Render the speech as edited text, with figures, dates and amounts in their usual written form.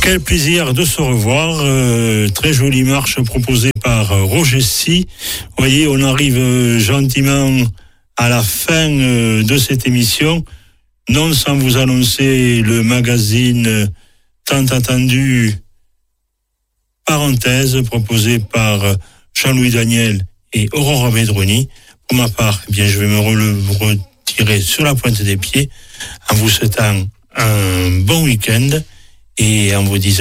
Quel plaisir de se revoir. Très jolie marche proposée par Roger Sy. Vous voyez, on arrive gentiment à la fin de cette émission. Non sans vous annoncer le magazine tant attendu Parenthèse proposé par Jean-Louis Daniel et Aurora Medroni. Pour ma part, eh bien, je vais me retirer sur la pointe des pieds en vous souhaitant un bon week-end et en vous disant